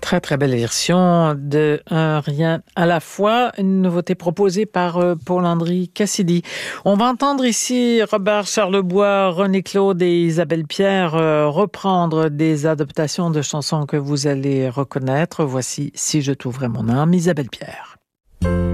Très très belle version de Un rien à la fois, une nouveauté proposée par Paul-André Cassidy. On va entendre ici Robert Charlebois, René Claude et Isabelle Pierre reprendre des adaptations de chansons que vous allez reconnaître. Voici Si je t'ouvrais mon âme, Isabelle Pierre.